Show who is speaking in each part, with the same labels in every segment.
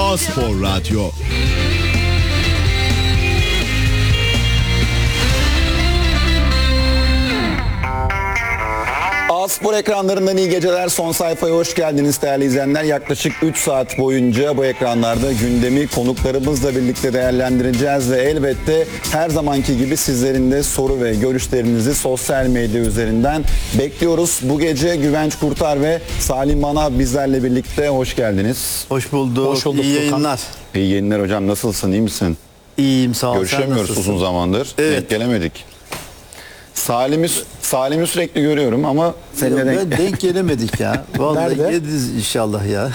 Speaker 1: A-Spor Radyo.
Speaker 2: A-Spor ekranlarından iyi geceler. Son sayfaya hoş geldiniz değerli izleyenler. Yaklaşık 3 saat boyunca bu ekranlarda gündemi konuklarımızla birlikte değerlendireceğiz ve elbette her zamanki gibi sizlerin de soru ve görüşlerinizi sosyal medya üzerinden bekliyoruz. Bu gece Güvenç Kurtar ve Salim Manav bizlerle birlikte. Hoş geldiniz.
Speaker 3: Hoş bulduk.
Speaker 4: Hoş bulduk
Speaker 3: İyi
Speaker 4: Furkan.
Speaker 3: yayınlar.
Speaker 2: İyi yayınlar hocam. Nasılsın? İyi misin?
Speaker 3: İyiyim, sağ ol. Sen
Speaker 2: Görüşemiyoruz
Speaker 3: nasılsın?
Speaker 2: uzun zamandır.
Speaker 3: Evet.
Speaker 2: Denk gelemedik. Salim'i sürekli görüyorum ama seninle
Speaker 3: Denk gelemedik ya. Vallahi
Speaker 4: Nerede?
Speaker 3: geliriz inşallah ya.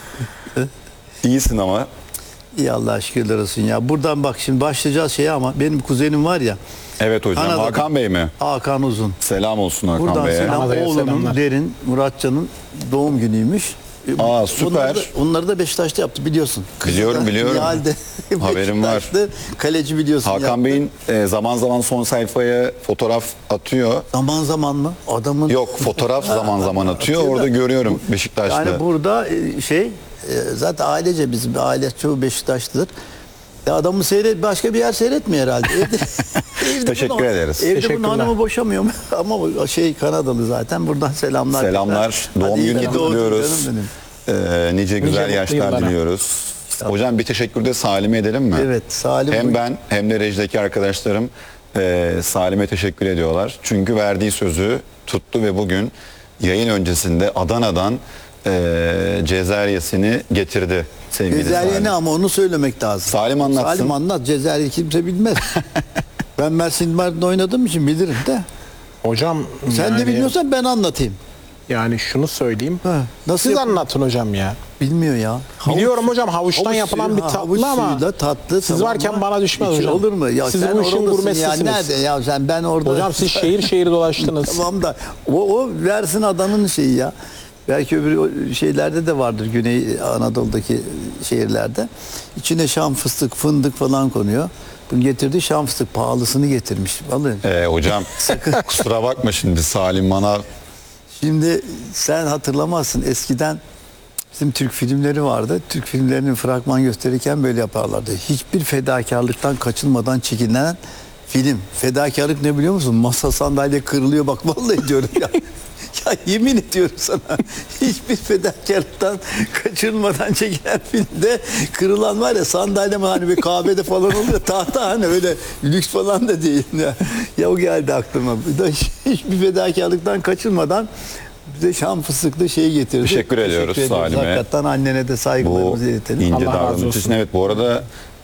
Speaker 2: iyisin ama.
Speaker 3: İyi, Allah'a şükürler olsun ya. Buradan bak şimdi başlayacağız şeye ama benim kuzenim var ya.
Speaker 2: Evet hocam.
Speaker 3: Kanada'da.
Speaker 2: Hakan Bey mi?
Speaker 3: Hakan Uzun.
Speaker 2: Selam olsun Hakan
Speaker 3: Buradan
Speaker 2: Bey'e.
Speaker 3: selam.
Speaker 4: Kanada'ya
Speaker 3: Oğlunun
Speaker 4: selamlar.
Speaker 3: Derin, Muratcan'ın doğum günüymüş.
Speaker 2: Aa, süper.
Speaker 3: Onları da Beşiktaş'ta yaptı biliyorsun. Kızı
Speaker 2: Biliyorum,
Speaker 3: da
Speaker 2: biliyorum.
Speaker 3: Nihal'de
Speaker 2: Haberim var.
Speaker 3: Beşiktaş'ta kaleci biliyorsun.
Speaker 2: Hakan
Speaker 3: yaptı.
Speaker 2: Bey'in zaman zaman son sayfaya fotoğraf atıyor.
Speaker 3: Zaman zaman mı? Adamın
Speaker 2: Yok, fotoğraf zaman zaman atıyor.
Speaker 3: atıyor da-
Speaker 2: Orada görüyorum Beşiktaş'ta.
Speaker 3: Yani burada zaten ailece bizim aile çoğu Beşiktaşlıdır. Adamı başka bir yer seyretmiyor herhalde. Evde
Speaker 2: Teşekkür
Speaker 3: bunun-
Speaker 2: ederiz.
Speaker 3: Evde bunun
Speaker 4: Teşekkürler.
Speaker 3: hanımı boşamıyor mu? Ama Kanadalı zaten. Buradan selamlar.
Speaker 2: Selamlar.
Speaker 3: Hadi
Speaker 2: Doğum
Speaker 3: iyi
Speaker 2: günü
Speaker 3: ki doğdun
Speaker 2: kutluyoruz.
Speaker 3: canım benim.
Speaker 2: Nice güzel
Speaker 4: mutlu
Speaker 2: yaşlar
Speaker 4: yıllara.
Speaker 2: diliyoruz. Hocam bir teşekkür de Salim'e edelim mi?
Speaker 3: Evet, Salim.
Speaker 2: Hem ben hem de rejideki arkadaşlarım Salim'e teşekkür ediyorlar. Çünkü verdiği sözü tuttu ve bugün yayın öncesinde Adana'dan Cezaryesini getirdi sevgili
Speaker 3: Cezerye
Speaker 2: Salim.
Speaker 3: ne ama onu söylemek lazım.
Speaker 2: Salim anlatsın.
Speaker 3: Salim anlat. Cezerye kimse bilmez. Ben Mersin Mardin'de oynadığım için bilirim de.
Speaker 4: Hocam
Speaker 3: Sen de bilmiyorsan ben anlatayım.
Speaker 4: Yani şunu söyleyeyim.
Speaker 3: Ha, nasıl
Speaker 4: Siz
Speaker 3: yap-
Speaker 4: anlatın hocam ya.
Speaker 3: Bilmiyor ya.
Speaker 4: Biliyorum hocam, havuçtan yapılan bir tatlı
Speaker 3: havuç
Speaker 4: ama
Speaker 3: suyu da tatlı.
Speaker 4: siz varken bana düşmez
Speaker 3: Hiç
Speaker 4: hocam.
Speaker 3: Olur mu? Ya
Speaker 4: Siz
Speaker 3: sen
Speaker 4: bu işin
Speaker 3: oradasın
Speaker 4: gurmesisiniz.
Speaker 3: ya. Nerede ya sen ben orada.
Speaker 4: Hocam siz şehir şehir dolaştınız.
Speaker 3: Tamam da o versin adanın şeyi ya. Belki öbür şeylerde de vardır Güney Anadolu'daki şehirlerde. İçine şam fıstık, fındık falan konuyor. Bunu getirdi şam fıstık pahalısını getirmiş. Vallahi.
Speaker 2: Hocam kusura bakma şimdi Salim bana
Speaker 3: Şimdi sen hatırlamazsın eskiden bizim Türk filmleri vardı. Türk filmlerinin fragman gösterirken böyle yaparlardı. Hiçbir fedakarlıktan kaçınmadan çekilenen film. Fedakarlık ne biliyor musun? Masa sandalye kırılıyor bak vallahi diyorum ya. Ya yemin ediyorum sana hiçbir fedakarlıktan kaçırmadan çekilen filmde kırılan var ya sandalye mi hani bir kahvede falan oluyor tahta hani öyle lüks falan da değil ya o geldi aklıma. Bir de hiçbir fedakarlıktan kaçırmadan bize şam fıstıklı şeyi getirdi.
Speaker 2: Teşekkür ediyoruz
Speaker 3: ediyoruz.
Speaker 2: Salim'e.
Speaker 3: Hakikaten annene de
Speaker 2: bu
Speaker 3: saygılarımızı iletelim.
Speaker 2: ince
Speaker 4: Allah razı
Speaker 2: davranış
Speaker 4: olsun.
Speaker 2: için. Evet bu arada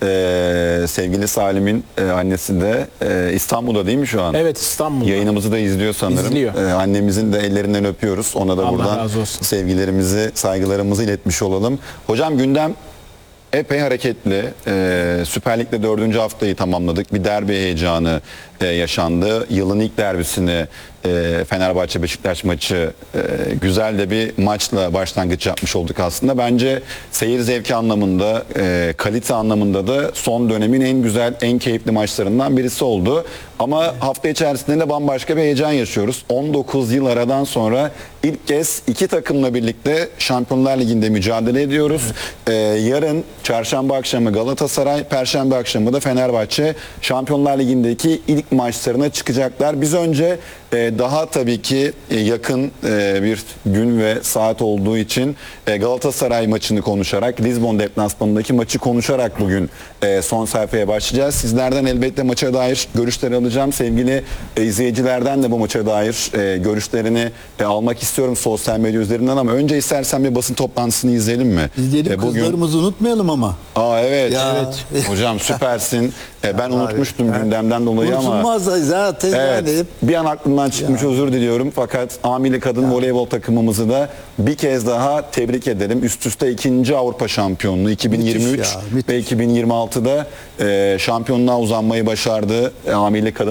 Speaker 2: sevgili Salim'in annesi de İstanbul'da değil mi şu an?
Speaker 4: Evet, İstanbul'da.
Speaker 2: Yayınımızı da izliyor sanırım.
Speaker 4: İzliyor.
Speaker 2: Annemizin de ellerinden öpüyoruz. Ona da
Speaker 4: Allah
Speaker 2: buradan
Speaker 4: razı olsun.
Speaker 2: sevgilerimizi, saygılarımızı iletmiş olalım. Hocam gündem epey hareketli. Süper Lig'de 4. haftayı tamamladık. Bir derbi heyecanı yaşandı. Yılın ilk derbisini Fenerbahçe-Beşiktaş maçı güzel de bir maçla başlangıç yapmış olduk aslında. Bence seyir zevki anlamında, kalite anlamında da son dönemin en güzel, en keyifli maçlarından birisi oldu. Ama hafta içerisinde de bambaşka bir heyecan yaşıyoruz. 19 yıl aradan sonra ilk kez iki takımla birlikte Şampiyonlar Ligi'nde mücadele ediyoruz. Yarın çarşamba akşamı Galatasaray, perşembe akşamı da Fenerbahçe Şampiyonlar Ligi'ndeki ilk maçlarına çıkacaklar. Biz önce daha tabii ki yakın bir gün ve saat olduğu için Galatasaray maçını konuşarak, Lizbon deplasmanındaki maçı konuşarak bugün son sayfaya başlayacağız. Sizlerden elbette maça dair görüşleri alacağım. Sevgili izleyicilerden de bu maça dair görüşlerini almak istiyorum sosyal medya üzerinden ama önce istersen bir basın toplantısını izleyelim mi?
Speaker 3: İzleyelim kızlarımızı unutmayalım ama.
Speaker 2: Evet.
Speaker 3: Ya.
Speaker 2: Evet. Hocam süpersin. Ben unutmuştum gündemden dolayı ama.
Speaker 3: Unutulmaz da zaten
Speaker 2: Evet.
Speaker 3: yani.
Speaker 2: Bir an aklımdan çıkmış özür diliyorum. Fakat Amili Kadın Voleybol takımımızı da bir kez daha tebrik edelim. Üst üste 2. Avrupa şampiyonluğu 2023
Speaker 3: Müthiş ya, müthiş.
Speaker 2: ve 2026'da şampiyonluğa uzanmayı başardı Amili Kadın